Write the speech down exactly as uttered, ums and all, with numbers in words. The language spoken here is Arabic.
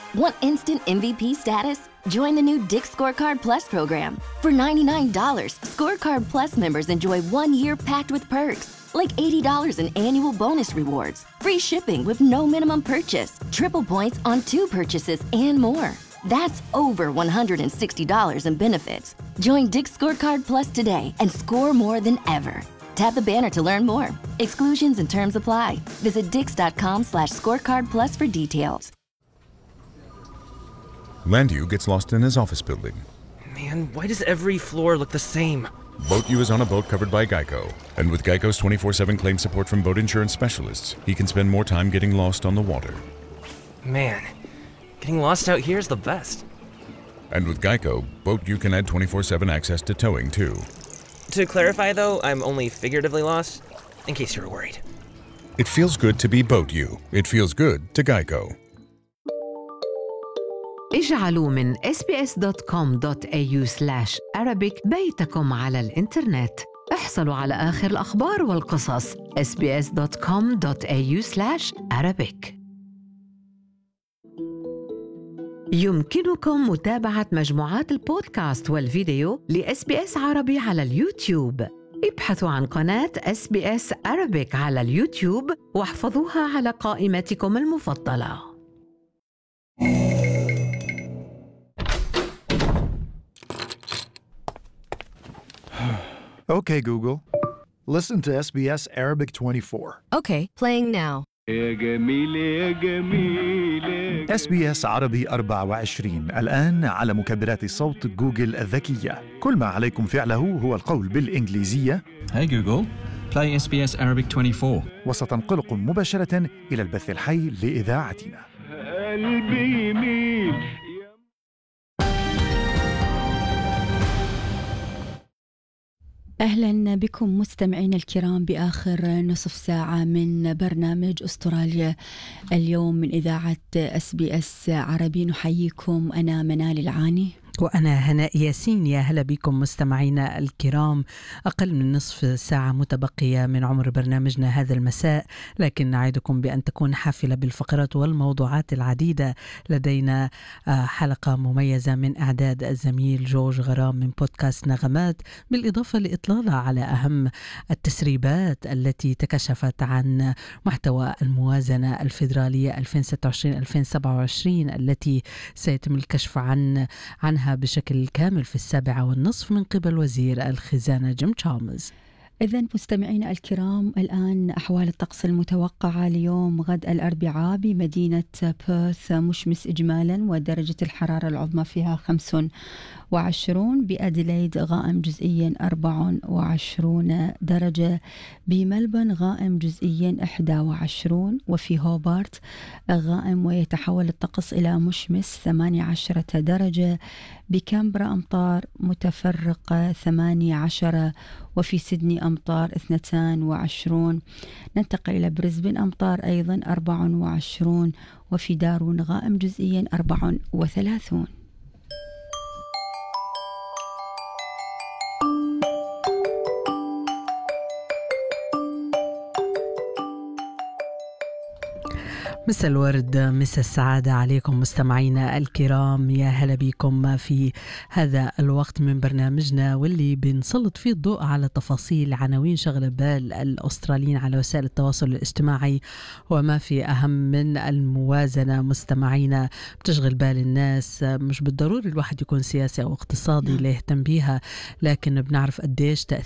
Want instant M V P status? Join the new Dick's Scorecard Plus program. For ninety-nine dollars, Scorecard Plus members enjoy one year packed with perks, like eighty dollars in annual bonus rewards, free shipping with no minimum purchase, triple points on two purchases, and more. That's over one hundred sixty dollars in benefits. Join Dick's Scorecard Plus today and score more than ever. Tap the banner to learn more. Exclusions and terms apply. Visit dix.com slash scorecard plus for details. Landu gets lost in his office building. Man, why does every floor look the same? BoatU is on a boat covered by Geico. And with Geico's twenty-four seven claim support from boat insurance specialists, he can spend more time getting lost on the water. Man, getting lost out here is the best. And with Geico, BoatU can add twenty-four seven access to towing too. To clarify though, I'm only figuratively lost, in case you were worried. It feels good to be BoatU. It feels good to Geico. اجعلوا من إس بي إس دوت كوم دوت إيه يو سلاش أرابيك بيتكم على الإنترنت. احصلوا على آخر الأخبار والقصص. إس بي إس دوت كوم دوت إيه يو سلاش أرابيك. يمكنكم متابعة مجموعات البودكاست والفيديو لإس بي إس عربي على اليوتيوب. ابحثوا عن قناة إس بي إس Arabic على اليوتيوب واحفظوها على قائمتكم المفضلة. Okay, Google. Listen to S B S Arabic twenty-four. Okay, playing now. إس بي إس عربي أربعة وعشرين الآن على مكبرات صوت جوجل الذكية. كل ما عليكم فعله هو القول بالإنجليزية Hey Google, play إس بي إس Arabic twenty-four. وستنقلكم مباشرة إلى البث الحي لإذاعتنا. قلبي يميل. أهلا بكم مستمعين الكرام بآخر نصف ساعة من برنامج أستراليا اليوم من إذاعة إس بي إس عربي. نحييكم، أنا منال العاني وأنا هناء ياسين. يا هلا بكم مستمعينا الكرام. أقل من نصف ساعة متبقية من عمر برنامجنا هذا المساء، لكن نعدكم بأن تكون حافلة بالفقرات والموضوعات العديدة. لدينا حلقة مميزة من إعداد الزميل جورج غرام من بودكاست نغمات، بالإضافة لإطلالة على أهم التسريبات التي تكشفت عن محتوى الموازنة الفيدرالية ألفين وستة وعشرين ألفين وسبعة وعشرين التي سيتم الكشف عن عنها بشكل كامل في السابعة والنصف من قبل وزير الخزانة جيم تشالمرز. إذن مستمعينا الكرام، الآن أحوال الطقس المتوقعة ليوم غد الأربعاء بمدينة بيرث مشمس إجمالا ودرجة الحرارة العظمى فيها خمس وعشرون، بأديلايد غائم جزئيا أربع وعشرون درجة، بملبن غائم جزئيا إحدى وعشرون، وفي هوبارت غائم ويتحول الطقس إلى مشمس ثمانية عشرة درجة، بكامبرا أمطار متفرقة ثمانية عشر، وفي سيدني أمطار اثنتان وعشرون. ننتقل إلى بريسبن أمطار أيضا أربع وعشرون، وفي دارون غائم جزئيا أربع وثلاثون. مساء الورد، مساء السعادة عليكم مستمعينا الكرام. يا هلا بكم في هذا الوقت من برنامجنا واللي بنسلط فيه الضوء على تفاصيل عناوين شغلة بال الأستراليين على وسائل التواصل الاجتماعي، وما في أهم من الموازنة مستمعينا بتشغل بال الناس. مش بالضروري الواحد يكون سياسي أو اقتصادي ليهتم بيها، لكن بنعرف قديش تأثير